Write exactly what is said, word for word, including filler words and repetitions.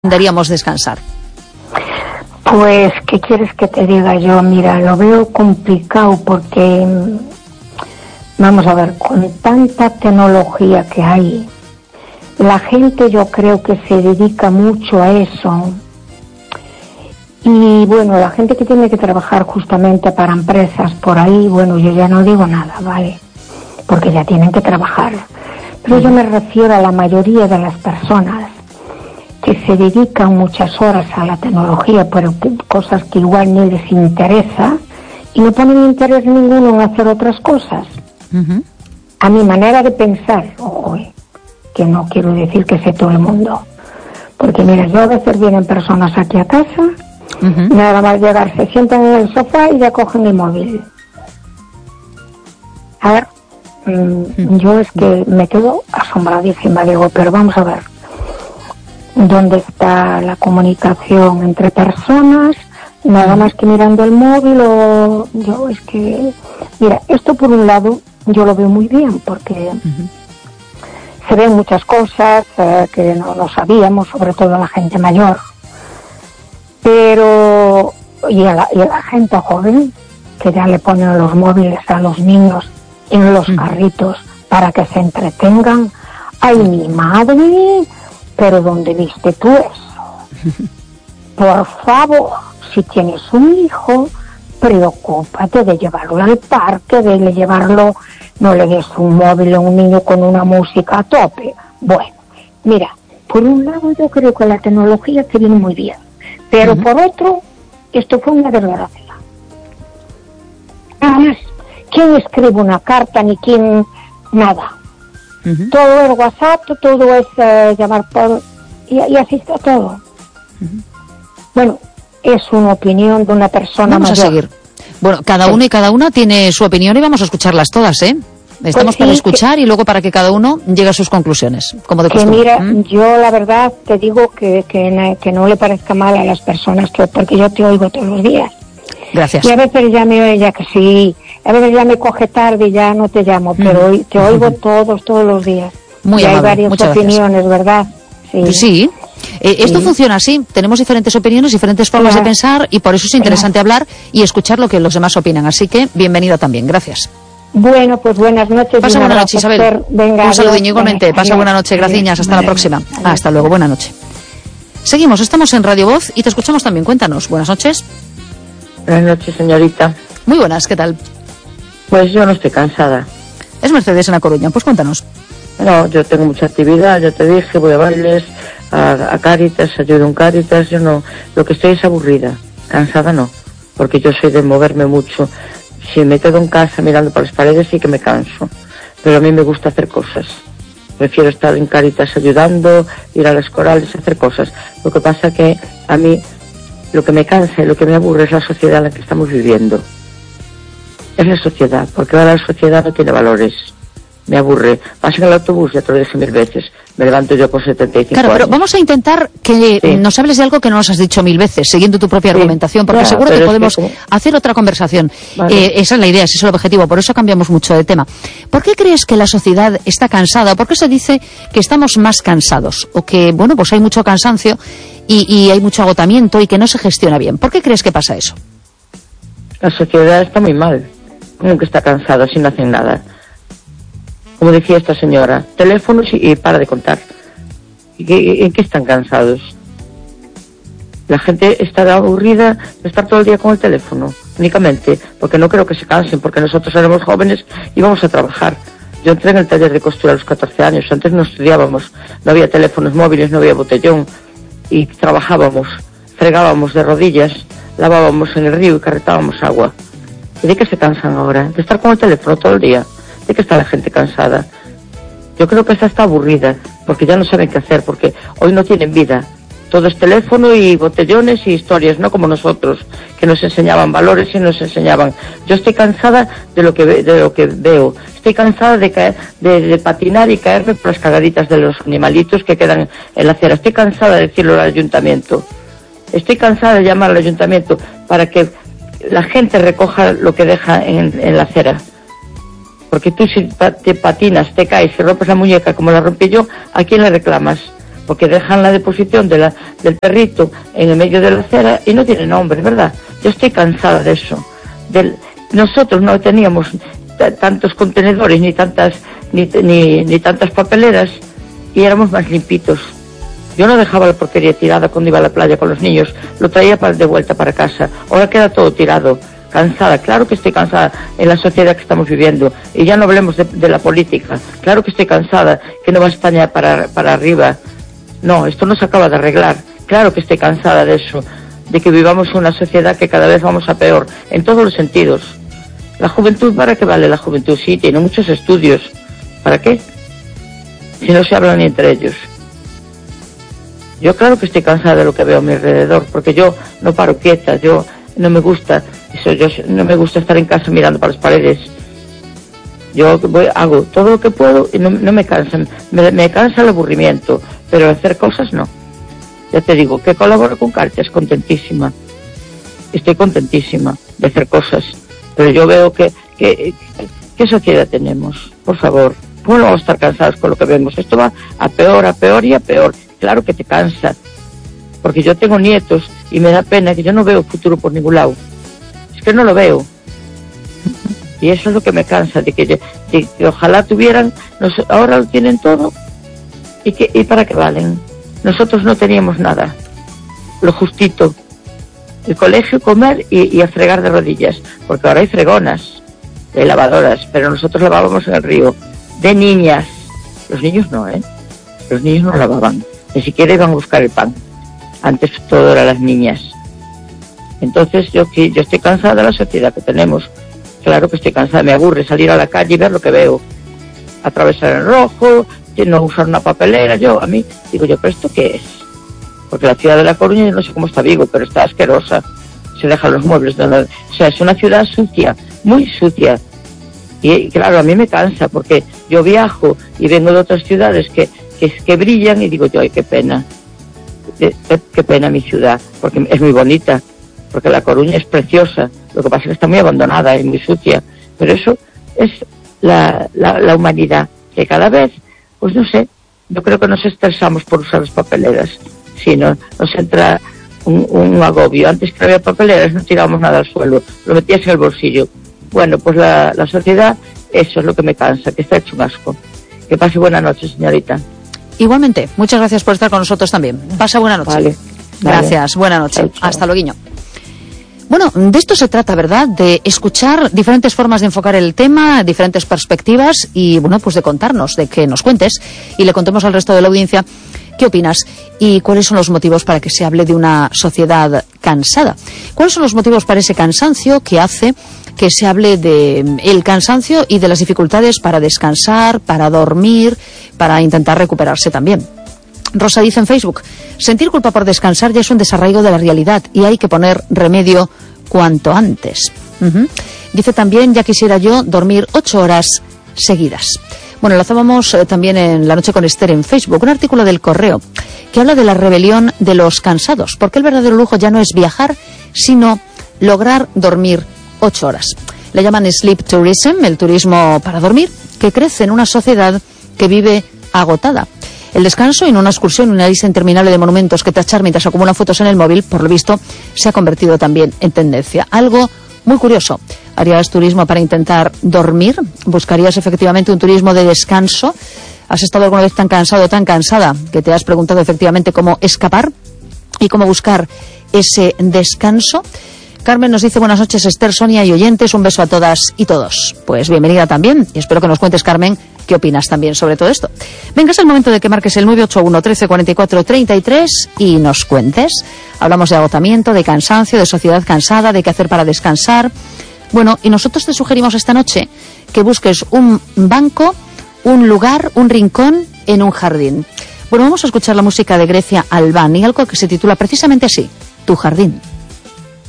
Deberíamos descansar. Pues, ¿qué quieres que te diga yo? Mira, lo veo complicado porque, vamos a ver, con tanta tecnología que hay, la gente yo creo que se dedica mucho a eso. Y bueno, la gente que tiene que trabajar justamente para empresas por ahí, bueno, yo ya no digo nada, ¿vale? Porque ya tienen que trabajar. Pero yo me refiero a la mayoría de las personas que se dedican muchas horas a la tecnología, pero que, cosas que igual ni les interesa, y no ponen interés ninguno en hacer otras cosas. Uh-huh. A mi manera de pensar, ojo, que no quiero decir que sé todo el mundo, porque mira, yo a veces vienen personas aquí a casa, uh-huh. nada más llegar, se sientan en el sofá y ya cogen el móvil. A ver, mmm, uh-huh. yo es que me quedo asombradísima, digo, pero vamos a ver, ¿dónde está la comunicación entre personas? Nada más que mirando el móvil. O yo es que, mira, esto por un lado yo lo veo muy bien porque uh-huh. se ven muchas cosas eh, que no lo sabíamos, sobre todo la gente mayor, pero y a la, y a la gente joven que ya le ponen los móviles a los niños en los uh-huh. carritos para que se entretengan. ¡Ay, mi madre! Pero ¿dónde viste tú eso? Por favor, si tienes un hijo, preocúpate de llevarlo al parque, de llevarlo, no le des un móvil a un niño con una música a tope. Bueno, mira, por un lado yo creo que la tecnología te viene muy bien, pero uh-huh. por otro, esto fue una desgracia. Nada más, ¿quién escribe una carta ni quién nada? Uh-huh. Todo es WhatsApp, todo es eh, llamar por y, y así está todo. Uh-huh. Bueno, es una opinión de una persona vamos mayor. A seguir. Bueno, cada sí. uno y cada una tiene su opinión y vamos a escucharlas todas, ¿eh? Estamos pues sí, para escuchar que, y luego para que cada uno llegue a sus conclusiones, como de que costumbre. Mira, ¿Mm? yo la verdad te digo que, que, que no le parezca mal a las personas, que porque yo te oigo todos los días. Gracias. Y a veces ya me oye que sí, a veces ya me coge tarde y ya no te llamo, pero hoy te oigo todos, todos los días. Muy y amable, hay varias muchas opiniones, gracias. ¿Verdad? Sí. Sí. Eh, esto sí. funciona así, tenemos diferentes opiniones, diferentes formas claro. de pensar y por eso es interesante claro. hablar y escuchar lo que los demás opinan. Así que, bienvenido también. Gracias. Bueno, pues buenas noches. Pasa buena noche, Isabel. Venga, un saludinho igualmente. Venga, Pasa buena noche, gracias. Hasta la próxima. Adiós. Hasta luego, buena noche. Seguimos, estamos en Radio Voz y te escuchamos también. Cuéntanos. Buenas noches. Buenas noches, señorita. Muy buenas, ¿qué tal? Pues yo no estoy cansada. Es Mercedes en La Coruña, pues cuéntanos. No, yo tengo mucha actividad, ya te dije, voy a bailes, a, a Cáritas, ayudo en Cáritas, yo no, lo que estoy es aburrida, cansada no, porque yo soy de moverme mucho. Si me quedo en casa mirando por las paredes sí que me canso, pero a mí me gusta hacer cosas. Prefiero estar en Cáritas ayudando, ir a las corales, hacer cosas. Lo que pasa que a mí lo que me cansa y lo que me aburre es la sociedad en la que estamos viviendo. Es la sociedad, porque ahora la sociedad no tiene valores. Me aburre. Vas en el autobús, ya te lo dije mil veces. Me levanto yo con setenta y cinco claro, años. Pero vamos a intentar que sí. nos hables de algo que no nos has dicho mil veces, siguiendo tu propia sí. argumentación, porque ya, seguro que podemos que... hacer otra conversación. Vale. Eh, esa es la idea, ese es el objetivo, por eso cambiamos mucho de tema. ¿Por qué crees que la sociedad está cansada? ¿Por qué se dice que estamos más cansados? O que, bueno, pues hay mucho cansancio y, y hay mucho agotamiento y que no se gestiona bien. ¿Por qué crees que pasa eso? La sociedad está muy mal. ¿Cómo que está cansada si no hacen nada? Como decía esta señora, teléfonos y, y para de contar. ¿En qué, ¿En qué están cansados? La gente está aburrida de estar todo el día con el teléfono, únicamente, porque no creo que se cansen, porque nosotros éramos jóvenes y íbamos a trabajar. Yo entré en el taller de costura a los catorce años, antes no estudiábamos, no había teléfonos móviles, no había botellón, y trabajábamos, fregábamos de rodillas, lavábamos en el río y carretábamos agua. ¿Y de qué se cansan ahora? De estar con el teléfono todo el día. ¿De qué está la gente cansada? Yo creo que esta está aburrida, porque ya no saben qué hacer, porque hoy no tienen vida. Todo es teléfono y botellones y historias, no como nosotros, que nos enseñaban valores y nos enseñaban. Yo estoy cansada de lo que ve, de lo que veo. Estoy cansada de caer, de, de patinar y caerme por las cagaditas de los animalitos que quedan en la acera. Estoy cansada de decirlo al ayuntamiento. Estoy cansada de llamar al ayuntamiento para que la gente recoja lo que deja en, en la acera. Porque tú si te patinas, te caes y rompes la muñeca como la rompí yo, ¿a quién le reclamas? porque dejan la deposición de la, del perrito en el medio de la acera y no tiene nombre, ¿verdad? Yo estoy cansada de eso. Del, nosotros no teníamos t- tantos contenedores ni tantas ni, ni, ni tantas papeleras y éramos más limpitos. Yo no dejaba la porquería tirada cuando iba a la playa con los niños, lo traía para, de vuelta para casa. Ahora queda todo tirado. Cansada, claro que estoy cansada en la sociedad que estamos viviendo. Y ya no hablemos de, de la política. Claro que estoy cansada, que no va España para, para arriba. No, esto no se acaba de arreglar. Claro que estoy cansada de eso, de que vivamos en una sociedad que cada vez vamos a peor, en todos los sentidos. La juventud, ¿para qué vale la juventud? Sí, tiene muchos estudios. ¿Para qué? Si no se hablan ni entre ellos. Yo claro que estoy cansada de lo que veo a mi alrededor, porque yo no paro quieta, yo no me gusta eso, yo no me gusta estar en casa mirando para las paredes. Yo voy, hago todo lo que puedo y no, no me cansan, me, me cansa el aburrimiento, pero hacer cosas no. Ya te digo, que colaboro con Cáritas, contentísima, estoy contentísima de hacer cosas, pero yo veo que, que, ¿qué sociedad tenemos? Por favor, ¿cómo no vamos a estar cansados con lo que vemos? Esto va a peor, a peor y a peor. Claro que te cansa, porque yo tengo nietos y me da pena que yo no veo futuro por ningún lado. Es que no lo veo. Y eso es lo que me cansa, de que, de, de que ojalá tuvieran, nos, ahora lo tienen todo, y, que, y para qué valen. Nosotros no teníamos nada, lo justito, el colegio, comer y, y a fregar de rodillas, porque ahora hay fregonas, hay lavadoras, pero nosotros lavábamos en el río, de niñas. Los niños no, ¿eh? Los niños no lavaban, ni siquiera iban a buscar el pan. Antes todo era las niñas. Entonces yo, yo estoy cansada de la sociedad que tenemos. Claro que estoy cansada, me aburre salir a la calle y ver lo que veo. Atravesar el rojo, no usar una papelera. Yo, a mí, digo yo, ¿pero esto qué es? Porque la ciudad de La Coruña, yo no sé cómo está Vigo, pero está asquerosa. Se dejan los muebles de la... O sea, es una ciudad sucia, muy sucia. Y claro, a mí me cansa, porque yo viajo y vengo de otras ciudades que, que, que brillan y digo yo, ay, qué pena. Qué, qué pena mi ciudad, porque es muy bonita, porque La Coruña es preciosa, lo que pasa es que está muy abandonada y muy sucia, pero eso es la, la, la humanidad, que cada vez, pues no sé, yo creo que nos estresamos por usar las papeleras, sino nos entra un, un agobio. Antes que no había papeleras no tirábamos nada al suelo, lo metías en el bolsillo. Bueno, pues la, la sociedad, eso es lo que me cansa, que está hecho un asco. Que pase buena noche, señorita. Igualmente, muchas gracias por estar con nosotros también. Pasa buena noche. Vale, gracias, vale. Buena noche. Chao, chao. Hasta luego. Bueno, de esto se trata, ¿verdad? De escuchar diferentes formas de enfocar el tema, diferentes perspectivas y, bueno, pues de contarnos, de que nos cuentes y le contemos al resto de la audiencia qué opinas y cuáles son los motivos para que se hable de una sociedad cansada. ¿Cuáles son los motivos para ese cansancio que hace que se hable de el cansancio y de las dificultades para descansar, para dormir, para intentar recuperarse también? Rosa dice en Facebook, sentir culpa por descansar ya es un desarraigo de la realidad y hay que poner remedio cuanto antes. Uh-huh. Dice también, ya quisiera yo dormir ocho horas seguidas. Bueno, lanzábamos eh, también en La Noche con Esther en Facebook un artículo del Correo que habla de la rebelión de los cansados, porque el verdadero lujo ya no es viajar, sino lograr dormir ocho horas. Le llaman sleep tourism, el turismo para dormir, que crece en una sociedad que vive agotada. El descanso en una excursión, una lista interminable de monumentos que tachar mientras acumulan fotos en el móvil, por lo visto, se ha convertido también en tendencia. Algo muy curioso. ¿Harías turismo para intentar dormir? ¿Buscarías efectivamente un turismo de descanso? ¿Has estado alguna vez tan cansado o tan cansada que te has preguntado efectivamente cómo escapar y cómo buscar ese descanso? Carmen nos dice, buenas noches Esther, Sonia y oyentes, un beso a todas y todos. Pues bienvenida también y espero que nos cuentes, Carmen, qué opinas también sobre todo esto. Venga, es el momento de que marques el nueve ocho uno, trece, cuarenta y cuatro, treinta y tres y nos cuentes. Hablamos de agotamiento, de cansancio, de sociedad cansada, de qué hacer para descansar. Bueno, y nosotros te sugerimos esta noche que busques un banco, un lugar, un rincón en un jardín. Bueno, vamos a escuchar la música de Grecia Albán y algo que se titula precisamente así, Tu jardín.